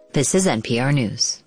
This is NPR News.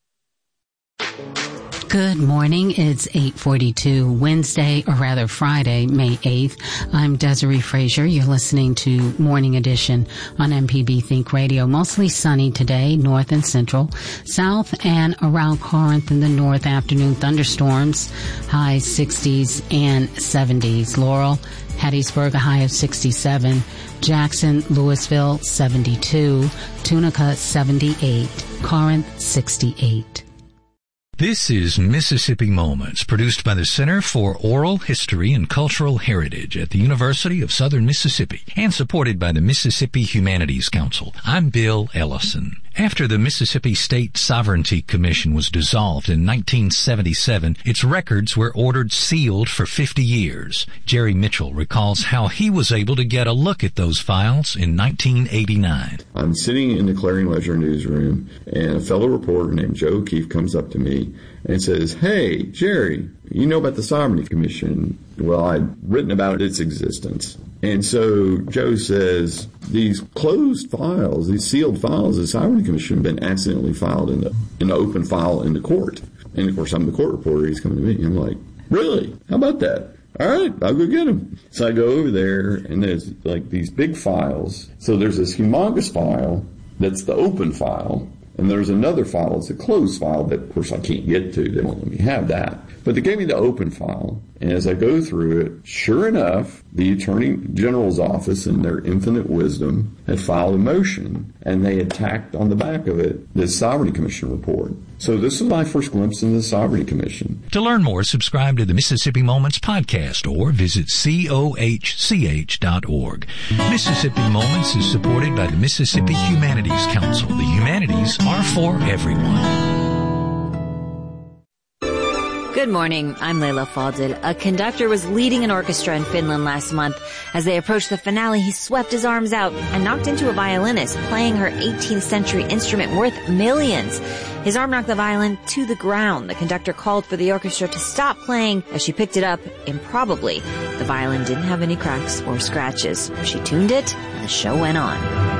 Good morning. It's 8:42 Wednesday, or rather Friday, May 8th. I'm Desiree Frazier. You're listening to Morning Edition on MPB Think Radio. Mostly sunny today, north and central, south and around Corinth in the north. Afternoon thunderstorms, highs 60s and 70s. Laurel, Hattiesburg, a high of 67. Jackson, Louisville, 72. Tunica, 78. Corinth, 68. This is Mississippi Moments, produced by the Center for Oral History and Cultural Heritage at the University of Southern Mississippi and supported by the Mississippi Humanities Council. I'm Bill Ellison. After the Mississippi State Sovereignty Commission was dissolved in 1977, its records were ordered sealed for 50 years. Jerry Mitchell recalls how he was able to get a look at those files in 1989. I'm sitting in the Clarion Ledger newsroom, and a fellow reporter named Joe O'Keefe comes up to me and says, "Hey, Jerry, you know about the Sovereignty Commission?" Well, I'd written about its existence. And so Joe says, these closed files, these sealed files of the Sovereignty Commission have been accidentally filed in the open file in the court. And, of course, I'm the court reporter. He's coming to me. I'm like, really? How about that? All right, I'll go get them. So I go over there, and there's, like, these big files. So there's this humongous file that's the open file, and there's another file that's a closed file that, of course, I can't get to. They won't let me have that. But they gave me the open file, and as I go through it, sure enough, the Attorney General's office, in their infinite wisdom, had filed a motion, and they had tacked on the back of it the Sovereignty Commission report. So this is my first glimpse into the Sovereignty Commission. To learn more, subscribe to the Mississippi Moments podcast or visit cohch.org. Mississippi Moments is supported by the Mississippi Humanities Council. The humanities are for everyone. Good morning. I'm Layla Faldil. A conductor was leading an orchestra in Finland last month. As they approached the finale, he swept his arms out and knocked into a violinist playing her 18th century instrument worth millions. His arm knocked the violin to the ground. The conductor called for the orchestra to stop playing. As she picked it up, improbably, the violin didn't have any cracks or scratches. She tuned it, and the show went on.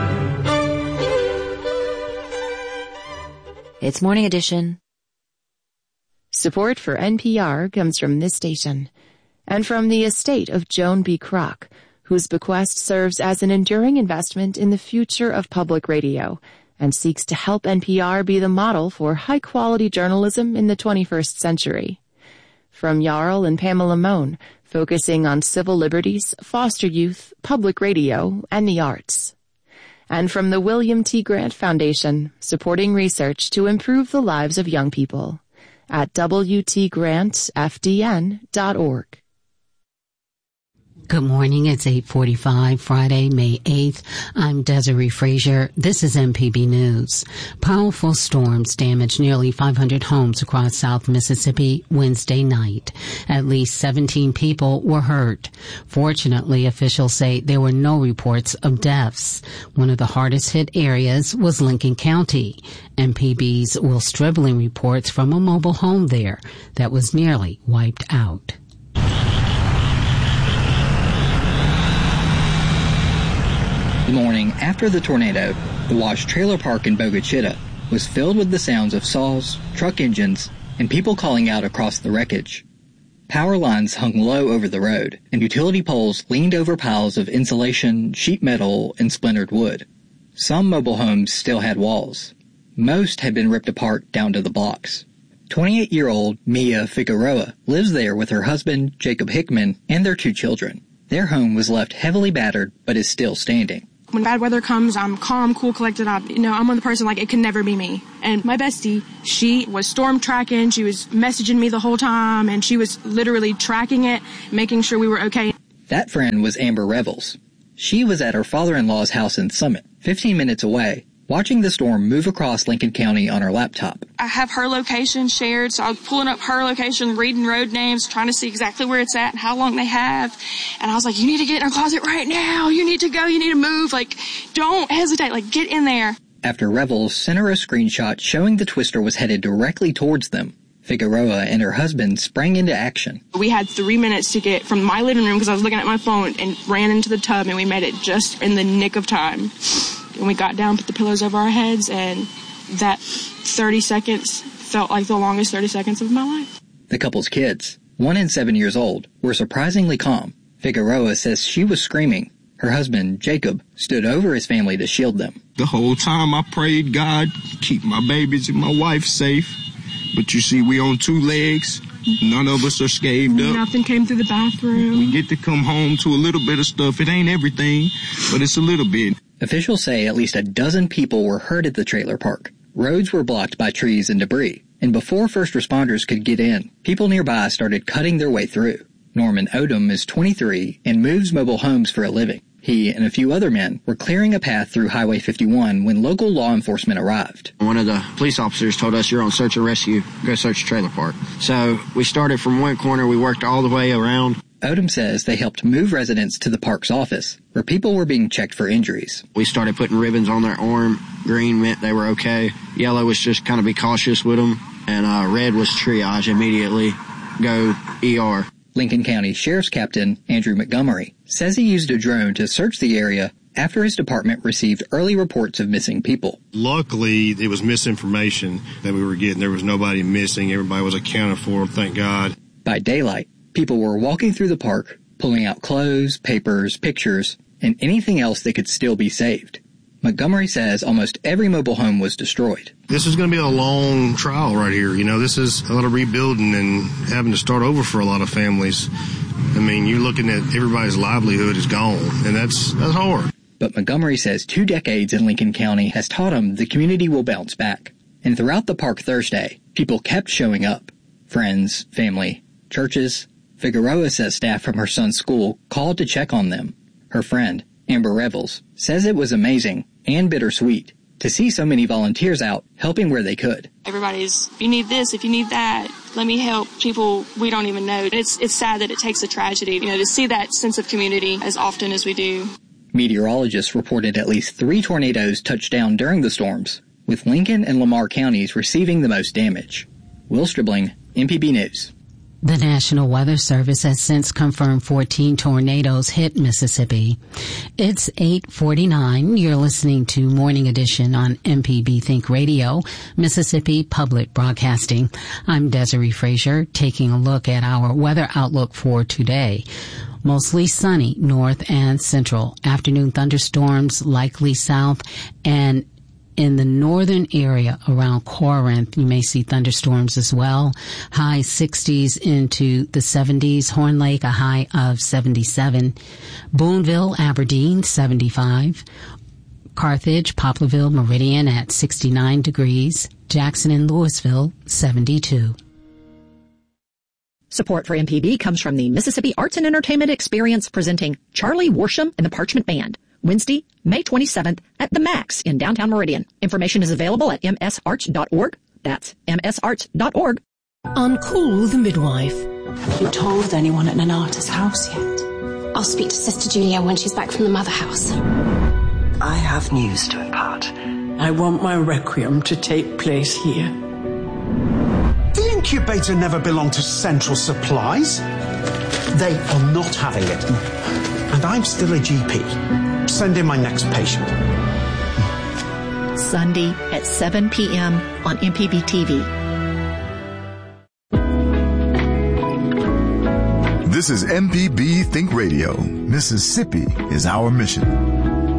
It's Morning Edition. Support for NPR comes from this station and from the estate of Joan B. Kroc, whose bequest serves as an enduring investment in the future of public radio and seeks to help NPR be the model for high-quality journalism in the 21st century. From Jarl and Pamela Mohn, focusing on civil liberties, foster youth, public radio, and the arts. And from the William T. Grant Foundation, supporting research to improve the lives of young people at WTGrantFDN.org. Good morning. It's 8:45, Friday, May 8th. I'm Desiree Frazier. This is MPB News. Powerful storms damaged nearly 500 homes across South Mississippi Wednesday night. At least 17 people were hurt. Fortunately, officials say there were no reports of deaths. One of the hardest hit areas was Lincoln County. MPB's Will Stribling reports from a mobile home there that was nearly wiped out. The morning after the tornado, the Wash Trailer Park in Bogue Chitto was filled with the sounds of saws, truck engines, and people calling out across the wreckage. Power lines hung low over the road, and utility poles leaned over piles of insulation, sheet metal, and splintered wood. Some mobile homes still had walls. Most had been ripped apart down to the blocks. 28-year-old Mia Figueroa lives there with her husband, Jacob Hickman, and their 2 children. Their home was left heavily battered, but is still standing. When bad weather comes, I'm calm, cool, collected. I'm one of the person like it can never be me. And my bestie, she was storm tracking. She was messaging me the whole time, and she was literally tracking it, making sure we were okay. That friend was Amber Revels. She was at her father-in-law's house in Summit, 15 minutes away, watching the storm move across Lincoln County on her laptop. I have her location shared, so I was pulling up her location, reading road names, trying to see exactly where it's at and how long they have. And I was like, you need to get in a closet right now. You need to go. You need to move. Like, don't hesitate. Like, get in there. After Revels sent her a screenshot showing the twister was headed directly towards them, Figueroa and her husband sprang into action. We had 3 minutes to get from my living room, because I was looking at my phone, and ran into the tub, and we made it just in the nick of time. And we got down, put the pillows over our heads, and that 30 seconds felt like the longest 30 seconds of my life. The couple's kids, 1 and 7 years old, were surprisingly calm. Figueroa says she was screaming. Her husband, Jacob, stood over his family to shield them. The whole time I prayed, God, keep my babies and my wife safe. But you see, we on 2 legs. None of us are scathed up. Nothing came through the bathroom. We get to come home to a little bit of stuff. It ain't everything, but it's a little bit. Officials say at least a dozen people were hurt at the trailer park. Roads were blocked by trees and debris. And before first responders could get in, people nearby started cutting their way through. Norman Odom is 23 and moves mobile homes for a living. He and a few other men were clearing a path through Highway 51 when local law enforcement arrived. One of the police officers told us, you're on search and rescue, go search the trailer park. So we started from one corner, we worked all the way around. Odom says they helped move residents to the park's office, where people were being checked for injuries. We started putting ribbons on their arm. Green meant they were okay. Yellow was just kind of be cautious with them. And red was triage immediately. Go ER. Lincoln County Sheriff's Captain Andrew Montgomery says he used a drone to search the area after his department received early reports of missing people. Luckily, it was misinformation that we were getting. There was nobody missing. Everybody was accounted for, thank God. By daylight, people were walking through the park, pulling out clothes, papers, pictures, and anything else that could still be saved. Montgomery says almost every mobile home was destroyed. This is going to be a long trial right here. You know, this is a lot of rebuilding and having to start over for a lot of families. I mean, you're looking at everybody's livelihood is gone, and that's hard. But Montgomery says 2 decades in Lincoln County has taught him the community will bounce back. And throughout the park Thursday, people kept showing up. Friends, family, churches. Figueroa says staff from her son's school called to check on them. Her friend, Amber Revels, says it was amazing and bittersweet to see so many volunteers out helping where they could. Everybody's, if you need this, if you need that, let me help people we don't even know. It's sad that it takes a tragedy, to see that sense of community as often as we do. Meteorologists reported at least 3 tornadoes touched down during the storms, with Lincoln and Lamar counties receiving the most damage. Will Stribling, MPB News. The National Weather Service has since confirmed 14 tornadoes hit Mississippi. It's 8:49. You're listening to Morning Edition on MPB Think Radio, Mississippi Public Broadcasting. I'm Desiree Frazier, taking a look at our weather outlook for today. Mostly sunny north and central. Afternoon thunderstorms likely south, and in the northern area around Corinth, you may see thunderstorms as well. High 60s into the 70s. Horn Lake, a high of 77. Boonville, Aberdeen, 75. Carthage, Poplarville, Meridian at 69 degrees. Jackson and Louisville, 72. Support for MPB comes from the Mississippi Arts and Entertainment Experience presenting Charlie Worsham and the Parchment Band. Wednesday, May 27th at the Max in downtown Meridian. Information is available at msarts.org. That's msarts.org. Uncool the midwife. Have you told anyone at Nonata's house yet? I'll speak to Sister Julia when she's back from the mother house. I have news to impart. I want my requiem to take place here. The incubator never belonged to Central Supplies. They are not having it. And I'm still a GP. Send in my next patient. Sunday at 7 p.m. on MPB TV. This is MPB Think Radio. Mississippi is our mission.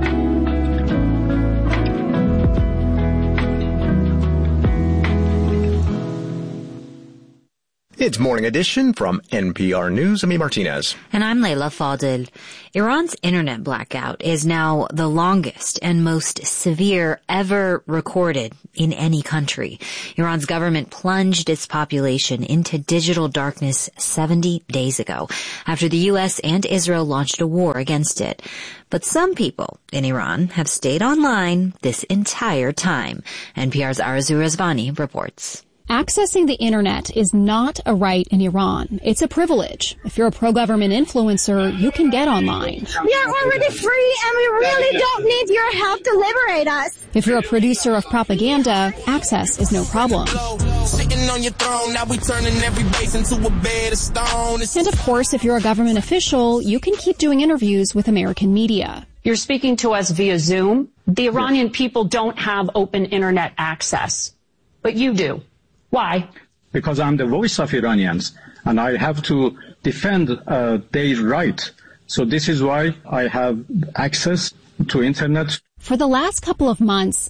It's Morning Edition from NPR News. I'm E. Martinez. And I'm Layla Fadel. Iran's internet blackout is now the longest and most severe ever recorded in any country. Iran's government plunged its population into digital darkness 70 days ago after the U.S. and Israel launched a war against it. But some people in Iran have stayed online this entire time. NPR's Arzu Rezvani reports. Accessing the internet is not a right in Iran. It's a privilege. If you're a pro-government influencer, you can get online. We are already free and we really don't need your help to liberate us. If you're a producer of propaganda, access is no problem. Sitting on your throne, now we turning every base into a bed of stone. And of course, if you're a government official, you can keep doing interviews with American media. You're speaking to us via Zoom. The Iranian people don't have open internet access, but you do. Why? Because I'm the voice of Iranians, and I have to defend their right. So this is why I have access to internet. For the last couple of months,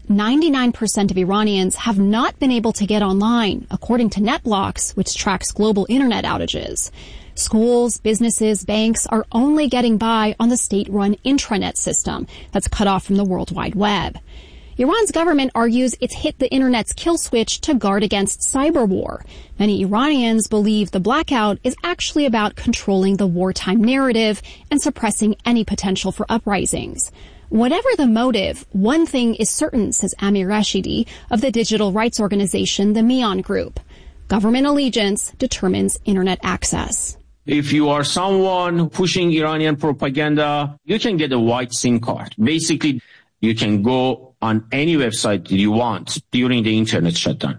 99% of Iranians have not been able to get online, according to NetBlocks, which tracks global internet outages. Schools, businesses, banks are only getting by on the state-run intranet system that's cut off from the World Wide Web. Iran's government argues it's hit the internet's kill switch to guard against cyber war. Many Iranians believe the blackout is actually about controlling the wartime narrative and suppressing any potential for uprisings. Whatever the motive, one thing is certain, says Amir Rashidi of the digital rights organization, the Mian Group. Government allegiance determines internet access. If you are someone pushing Iranian propaganda, you can get a white SIM card. Basically, you can go on any website you want during the internet shutdown.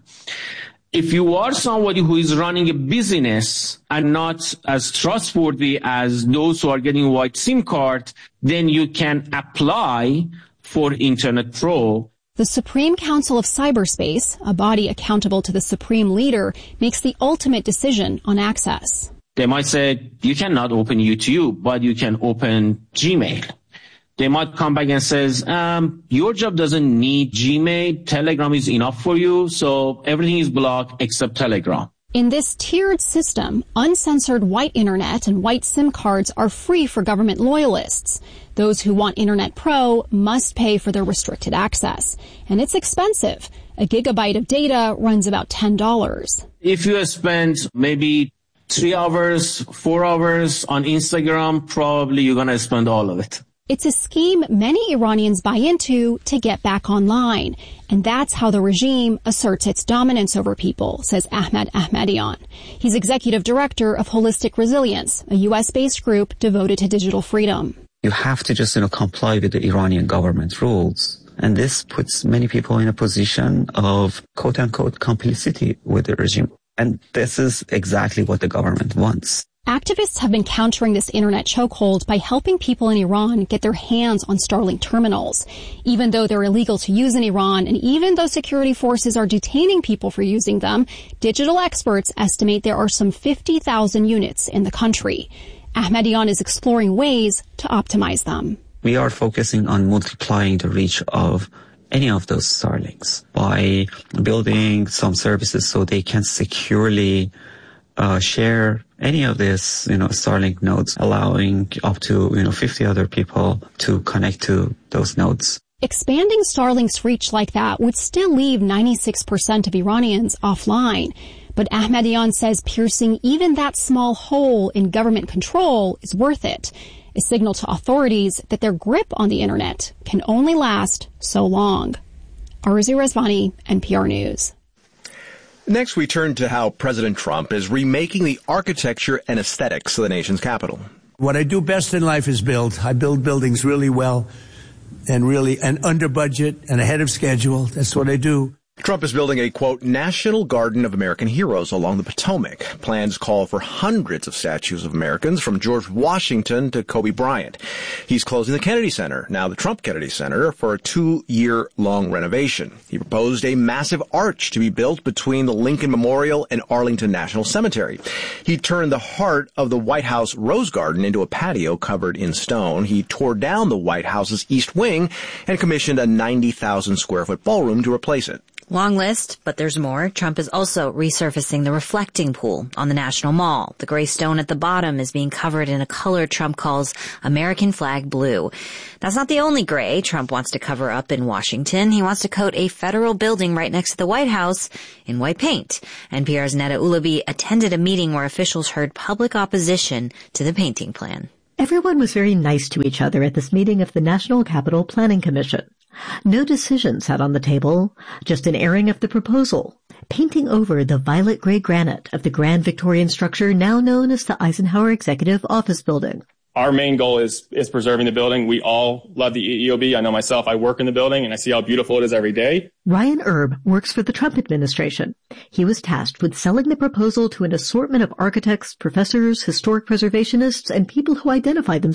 If you are somebody who is running a business and not as trustworthy as those who are getting a white SIM card, then you can apply for Internet Pro. The Supreme Council of Cyberspace, a body accountable to the supreme leader, makes the ultimate decision on access. They might say, you cannot open YouTube, but you can open Gmail. They might come back and says, your job doesn't need Gmail. Telegram is enough for you. So everything is blocked except Telegram. In this tiered system, uncensored white internet and white SIM cards are free for government loyalists. Those who want Internet Pro must pay for their restricted access. And it's expensive. A gigabyte of data runs about $10. If you spend maybe 3 hours, 4 hours on Instagram, probably you're going to spend all of it. It's a scheme many Iranians buy into to get back online. And that's how the regime asserts its dominance over people, says Ahmad Ahmadian. He's executive director of Holistic Resilience, a U.S.-based group devoted to digital freedom. You have to just, comply with the Iranian government rules. And this puts many people in a position of quote-unquote complicity with the regime. And this is exactly what the government wants. Activists have been countering this internet chokehold by helping people in Iran get their hands on Starlink terminals. Even though they're illegal to use in Iran, and even though security forces are detaining people for using them, digital experts estimate there are some 50,000 units in the country. Ahmadian is exploring ways to optimize them. We are focusing on multiplying the reach of any of those Starlinks by building some services so they can securely share any of this, Starlink nodes, allowing up to, 50 other people to connect to those nodes. Expanding Starlink's reach like that would still leave 96% of Iranians offline. But Ahmadian says piercing even that small hole in government control is worth it, a signal to authorities that their grip on the internet can only last so long. Aruzi Rezvani, NPR News. Next, we turn to how President Trump is remaking the architecture and aesthetics of the nation's capital. What I do best in life is build. I build buildings really well and under budget and ahead of schedule. That's what I do. Trump is building a, quote, National Garden of American Heroes along the Potomac. Plans call for hundreds of statues of Americans from George Washington to Kobe Bryant. He's closing the Kennedy Center, now the Trump Kennedy Center, for a 2-year-long renovation. He proposed a massive arch to be built between the Lincoln Memorial and Arlington National Cemetery. He turned the heart of the White House Rose Garden into a patio covered in stone. He tore down the White House's East Wing and commissioned a 90,000-square-foot ballroom to replace it. Long list, but there's more. Trump is also resurfacing the reflecting pool on the National Mall. The gray stone at the bottom is being covered in a color Trump calls American flag blue. That's not the only gray Trump wants to cover up in Washington. He wants to coat a federal building right next to the White House in white paint. NPR's Neda Ulabi attended a meeting where officials heard public opposition to the painting plan. Everyone was very nice to each other at this meeting of the National Capital Planning Commission. No decision sat on the table, just an airing of the proposal, painting over the violet gray granite of the grand Victorian structure now known as the Eisenhower Executive Office Building. Our main goal is preserving the building. We all love the EOB. I know myself, I work in the building and I see how beautiful it is every day. Ryan Erb works for the Trump administration. He was tasked with selling the proposal to an assortment of architects, professors, historic preservationists, and people who identify themselves